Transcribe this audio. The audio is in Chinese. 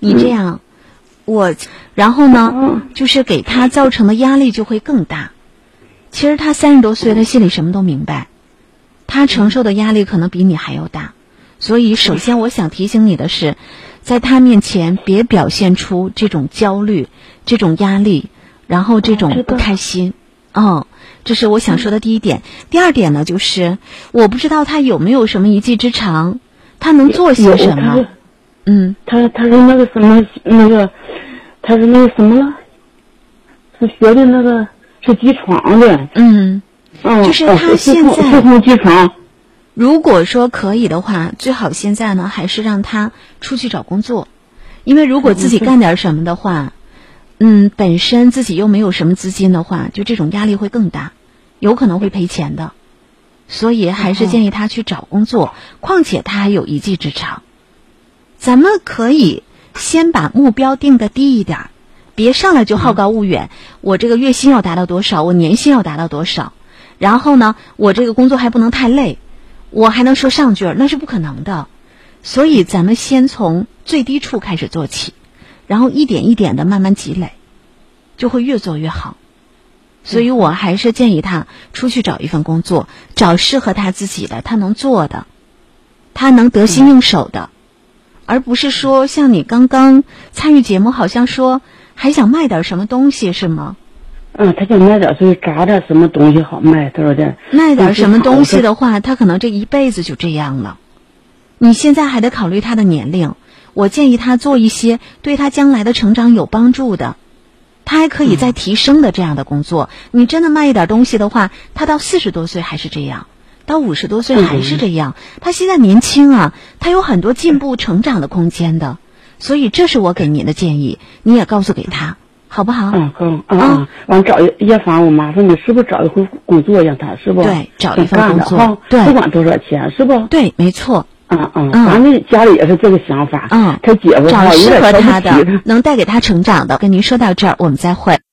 你这样，然后呢，就是给他造成的压力就会更大。其实他30多岁，他心里什么都明白，他承受的压力可能比你还要大。所以首先我想提醒你的是，在他面前别表现出这种焦虑、这种压力，然后这种不开心。这是我想说的第一点。第二点呢，就是我不知道他有没有什么一技之长，他能做些什么。 他是那个什么他是那个什么了？是学的那个是机床的。 就是他现在自控机床。 如果说可以的话，最好现在呢还是让他出去找工作，因为如果自己干点什么的话，本身自己又没有什么资金的话，就这种压力会更大，有可能会赔钱的。所以还是建议他去找工作，况且他还有一技之长。咱们可以先把目标定得低一点，别上来就好高骛远。我这个月薪要达到多少，我年薪要达到多少，然后呢，我这个工作还不能太累，我还能说上句，那是不可能的。所以咱们先从最低处开始做起，然后一点一点的慢慢积累，就会越做越好。所以我还是建议他出去找一份工作，找适合他自己的，他能做的，他能得心应手的，而不是说像你刚刚参与节目好像说还想卖点什么东西是吗？ 他想卖点，所以炸点什么东西好卖，他说的。 卖点什么东西的话，他可能这一辈子就这样了。你现在还得考虑他的年龄，我建议他做一些对他将来的成长有帮助的，他还可以再提升的这样的工作。你真的卖一点东西的话，他到40多岁还是这样，到50多岁还是这样。他现在年轻啊，他有很多进步成长的空间的。所以这是我给您的建议，你也告诉给他，好不好？ 完找叶芳，我麻烦你是不是找一回工作让他是不？ 对，找一份工作，对， 不管多少钱是不？ 对，没错。 咱们家里也是这个想法。他姐夫找适合他的，能带给他成长的。跟您说到这儿，我们再会。